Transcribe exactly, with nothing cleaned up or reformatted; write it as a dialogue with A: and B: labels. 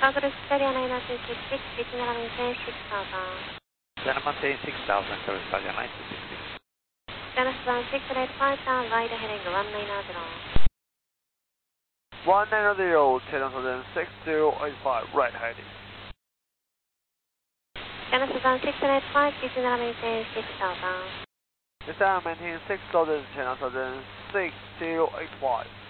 A: Chicago to Australia nine nine two six six, Sydney maintain six thousand.
B: Channel maintain six thousand, Coast Australia nine two six six.
A: Channel one six eight five, down, right heading one nine zero.
C: one nine zero, Channel six zero eight five, right heading.
A: Channel one six eight five, Sydney maintain six thousand.
C: This time maintain six thousand, Channel six zero eight five.